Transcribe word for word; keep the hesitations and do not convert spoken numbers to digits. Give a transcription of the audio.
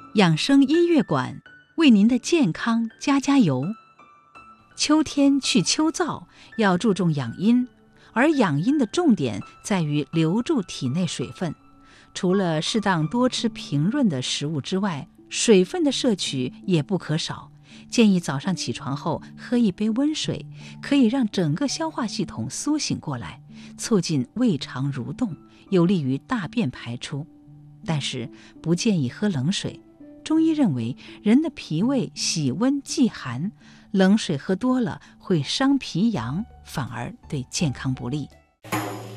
养生音乐馆为您的健康加加油。秋天去秋燥，要注重养阴，而养阴的重点在于留住体内水分。除了适当多吃平润的食物之外，水分的摄取也不可少。建议早上起床后喝一杯温水，可以让整个消化系统苏醒过来，促进胃肠蠕动，有利于大便排出。但是不建议喝冷水。中医认为，人的脾胃喜温忌寒，冷水喝多了会伤脾阳，反而对健康不利。